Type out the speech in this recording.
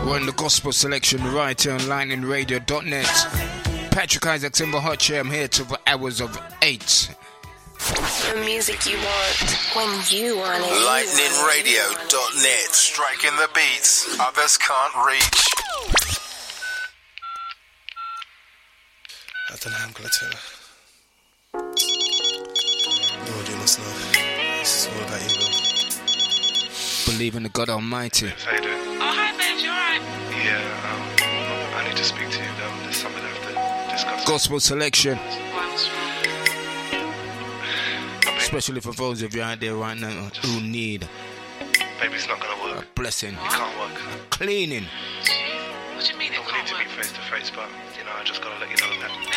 on the Gospel Selection right here on lightningradio.net. Patrick Isaacs in the hot chair. I'm here till the hours of 8. The music you want when you want it. lightningradio.net. Striking the beats others can't reach. I don't know how I'm gonna tell her. Lord, you must know. This is all about you, Lord. Believe in the God Almighty. How you doing? Oh, hi, babes, you alright? Yeah, I need to speak to you. There's something I have to discuss. Gospel Selection. What's wrong? Especially for those of you out there right now who need Baby, it's not gonna a work. blessing. It can't work. Cleaning. What do you mean it We need can't to work? meet face to face, but I just gotta let you know that.